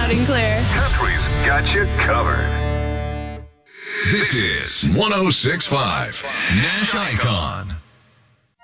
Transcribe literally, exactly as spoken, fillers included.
loud and clear. Country's got you covered. This is one oh six point five Nash Icon.